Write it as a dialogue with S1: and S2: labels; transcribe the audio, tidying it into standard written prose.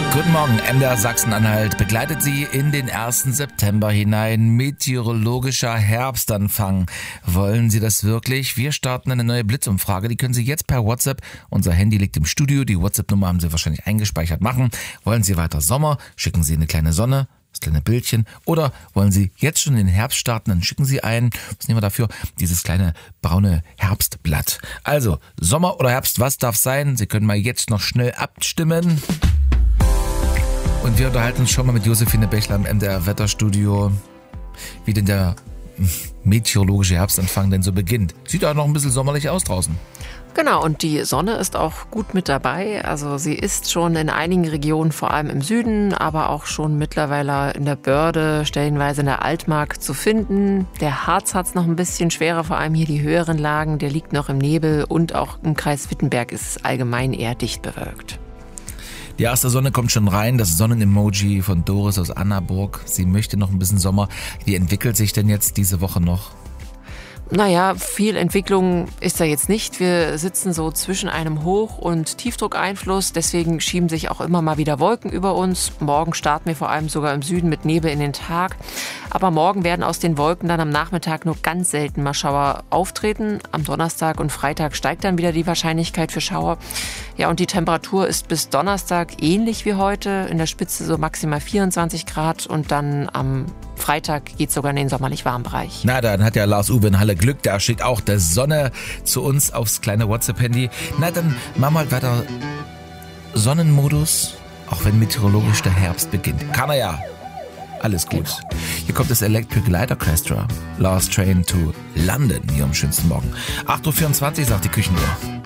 S1: Guten Morgen, MDR Sachsen-Anhalt begleitet Sie in den 1. September hinein. Meteorologischer Herbstanfang. Wollen Sie das wirklich? Wir starten eine neue Blitzumfrage. Die können Sie jetzt per WhatsApp, unser Handy liegt im Studio, die WhatsApp-Nummer haben Sie wahrscheinlich eingespeichert, machen. Wollen Sie weiter Sommer? Schicken Sie eine kleine Sonne, das kleine Bildchen. Oder wollen Sie jetzt schon in den Herbst starten? Dann schicken Sie was nehmen wir dafür? Dieses kleine braune Herbstblatt. Also, Sommer oder Herbst, was darf sein? Sie können mal jetzt noch schnell abstimmen. Und wir unterhalten uns schon mal mit Josephine Bechler im MDR Wetterstudio, wie denn der meteorologische Herbstanfang denn so beginnt. Sieht auch noch ein bisschen sommerlich aus draußen.
S2: Genau, und die Sonne ist auch gut mit dabei. Also sie ist schon in einigen Regionen, vor allem im Süden, aber auch schon mittlerweile in der Börde, stellenweise in der Altmark zu finden. Der Harz hat es noch ein bisschen schwerer, vor allem hier die höheren Lagen. Der liegt noch im Nebel und auch im Kreis Wittenberg ist es allgemein eher dicht bewölkt.
S1: Die erste Sonne kommt schon rein, das Sonnenemoji von Doris aus Annaburg. Sie möchte noch ein bisschen Sommer. Wie entwickelt sich denn jetzt diese Woche noch?
S2: Naja, viel Entwicklung ist da jetzt nicht. Wir sitzen so zwischen einem Hoch- und Tiefdruckeinfluss. Deswegen schieben sich auch immer mal wieder Wolken über uns. Morgen starten wir vor allem sogar im Süden mit Nebel in den Tag. Aber morgen werden aus den Wolken dann am Nachmittag nur ganz selten mal Schauer auftreten. Am Donnerstag und Freitag steigt dann wieder die Wahrscheinlichkeit für Schauer. Ja, und die Temperatur ist bis Donnerstag ähnlich wie heute. In der Spitze so maximal 24 Grad und dann am Freitag geht es sogar in den sommerlich warmen Bereich.
S1: Na, dann hat ja Lars-Uwe in Halle Glück. Der schickt auch der Sonne zu uns aufs kleine WhatsApp-Handy. Na, dann machen wir halt weiter Sonnenmodus, auch wenn meteorologisch der Herbst beginnt. Kann er ja. Alles gut. Genau. Hier kommt das Electric Light Orchestra. Last Train to London hier am schönsten Morgen. 8.24 Uhr sagt die Küchenuhr.